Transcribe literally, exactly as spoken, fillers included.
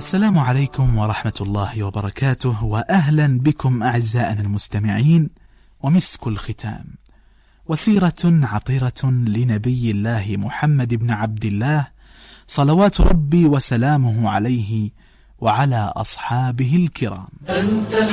السلام عليكم ورحمة الله وبركاته، وأهلا بكم أعزائنا المستمعين. ومسك الختام، وسيرة عطرة لنبي الله محمد بن عبد الله صلوات ربي وسلامه عليه وعلى أصحابه الكرام. أنت